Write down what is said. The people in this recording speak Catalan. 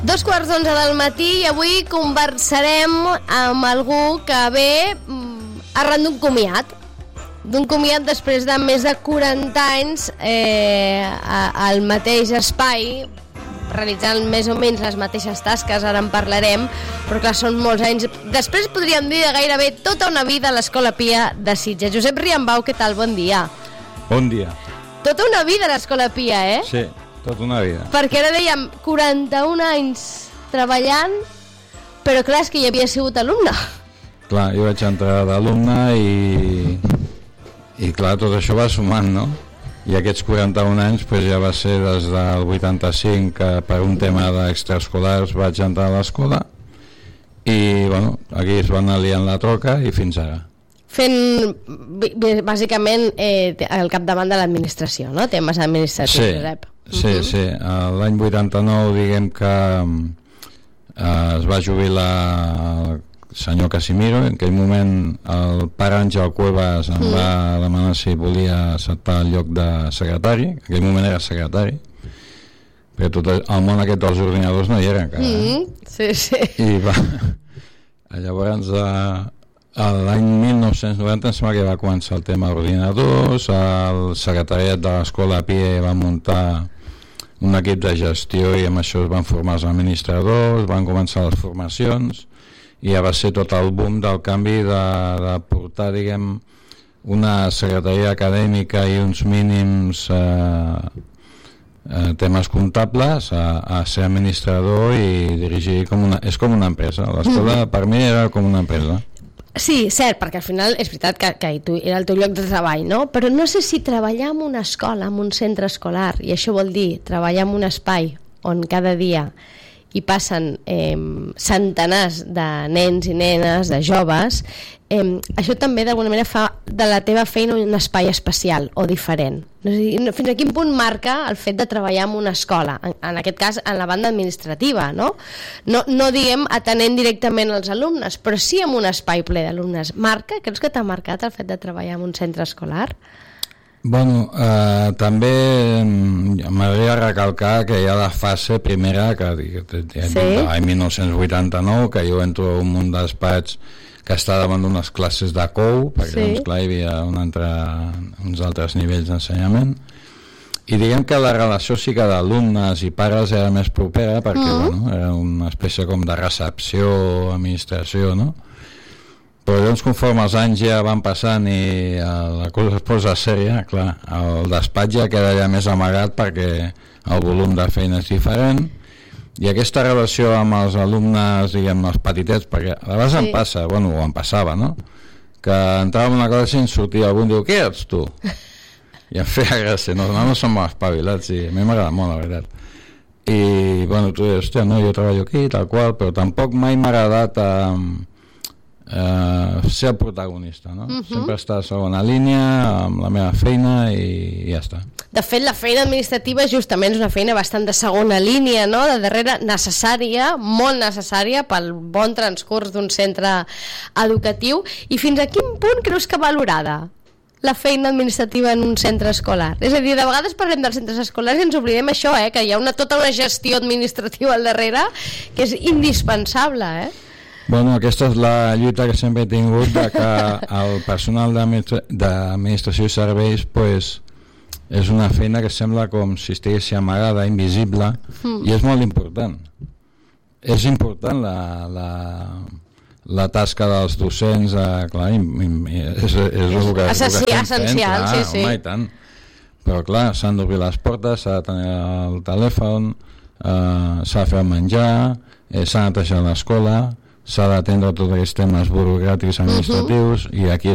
2:15 del matí i avui conversarem amb algú que ve arran d'un comiat després de més de 40 anys al mateix espai, realitzant més o menys les mateixes tasques. Ara en parlarem, però clar, són molts anys. Després podríem dir de gairebé tota una vida a l'Escola Pia de Sitges. Josep Riambau, què tal? Bon dia. Bon dia. Tota una vida a l'Escola Pia, eh? Sí, tota una vida. Perquè ara dèiem 41 anys treballant, però clar, és que hi havia sigut alumne. Clar, jo vaig entrar d'alumne i clar, tot això va sumant, no? I aquests 41 anys pues, ja va ser des del 85 que per un tema d'extraescolars vaig entrar a l'escola i bueno, aquí es van anar liant la troca i fins ara. Fent bàsicament al capdavant de l'administració, no? Temes administratius, Josep. Sí, sí. L'any 89 diguem que es va jubilar el senyor Casimiro. En aquell moment el pare Àngel Cuevas em va demanar si volia acceptar el lloc de secretari. En aquell moment era secretari, perquè tot el món aquest dels ordinadors no hi era encara. Sí, sí. I va, llavors l'any 1990 em sembla que va començar el tema d'ordinadors. El secretariat de l'Escola Pia va muntar un equip de gestió i amb això es van formar els administradors, van començar les formacions i ja va ser tot el boom del canvi de portar, diguem, una secretaria acadèmica i uns mínims temes comptables a ser administrador i dirigir és com una empresa. L'escola per mi era com una empresa. Sí, cert, perquè al final és veritat que era el teu lloc de treball, no? Però no sé si treballar en una escola, en un centre escolar, i això vol dir treballar en un espai on cada dia hi passen centenars de nens i nenes, de joves, això també d'alguna manera fa de la teva feina un espai especial o diferent. No sé, fins a quin punt marca el fet de treballar en una escola, en aquest cas en la banda administrativa, no? No diguem atenent directament als alumnes, però sí en un espai ple d'alumnes. Marca? Creus que t'ha marcat el fet de treballar en un centre escolar? Bueno, també m'agradaria recalcar que hi ha la fase primera que l'any 1989, que jo entro a un munt d'espais que està davant d'unes classes de COU, perquè doncs, clar, hi havia uns altres nivells d'ensenyament, i diguem que la relació sí que d'alumnes i pares era més propera, perquè bueno, era una espècie com de recepció, administració, no? Però llavors conforme els anys ja van passant i la cosa es posa sèria, clar, el despatx ja queda ja més amagat perquè el volum de feina és diferent i aquesta relació amb els alumnes, diguem, els petitets, perquè a vegades em passa, bueno, o em passava, no? Que entrava en una classe i en sortia algú i diu, què ets tu? I em feia gràcia, no som espavilats i a mi m'agrada molt, la veritat. I bueno, tu dius, hòstia, no, jo treballo aquí, tal qual, però tampoc mai m'ha agradat ser el protagonista, no? Sempre estar a segona línia amb la meva feina i ja està. De fet, la feina administrativa justament és una feina bastant de segona línia, no? De darrere, necessària, molt necessària pel bon transcurs d'un centre educatiu. I fins a quin punt creus que valorada la feina administrativa en un centre escolar? És a dir, de vegades parlem dels centres escolars i ens oblidem això, que hi ha tota una gestió administrativa al darrere que és indispensable, Bueno, aquesta és la lluita que sempre he tingut, de que el personal d'administració i serveis pues, és una feina que sembla com si estigués amagada, invisible, i és molt important. És important la tasca dels docents, clar, és essencial, sí. Home, i tant. Però clar, s'han d'obrir les portes, s'ha de tenir el telèfon, s'ha de fer el menjar, s'ha de netejar l'escola, s'ha d'atendre tots aquests temes burocràtics administratius i aquí